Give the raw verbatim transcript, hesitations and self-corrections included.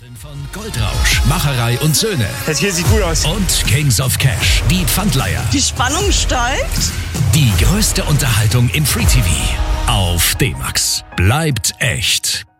Von Goldrausch, Macherei und Söhne. Das hier sieht gut aus. Und Kings of Cash, die Pfandleiher. Die Spannung steigt. Die größte Unterhaltung im Free-T V. Auf D-Max. Bleibt echt.